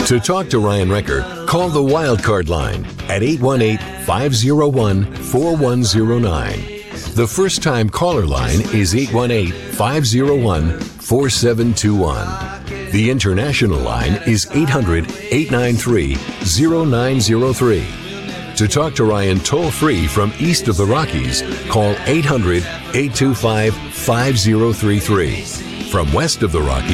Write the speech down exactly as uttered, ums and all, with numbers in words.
To talk to Ryan Recker, call the Wildcard line at eight one eight, five oh one, four one oh nine. The first-time caller line is eight one eight, five oh one, four seven two one. The international line is eight hundred, eight nine three, oh nine oh three. To talk to Ryan toll-free from east of the Rockies, call eight hundred, eight two five, five oh three three. From west of the Rockies,